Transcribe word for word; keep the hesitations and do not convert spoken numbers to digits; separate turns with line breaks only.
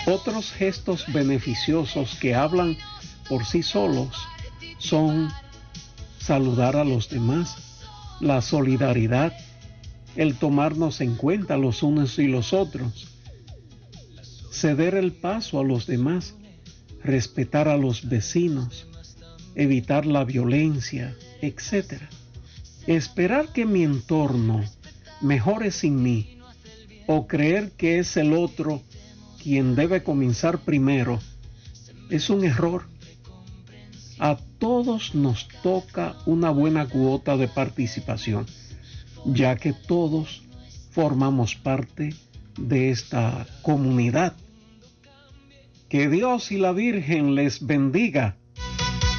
Otros gestos beneficiosos que hablan por sí solos son saludar a los demás, la solidaridad, el tomarnos en cuenta los unos y los otros, ceder el paso a los demás, respetar a los vecinos, evitar la violencia, etcétera. Esperar que mi entorno mejore sin mí o creer que es el otro quien debe comenzar primero es un error. A todos nos toca una buena cuota de participación, ya que todos formamos parte de esta comunidad. Que Dios y la Virgen les bendiga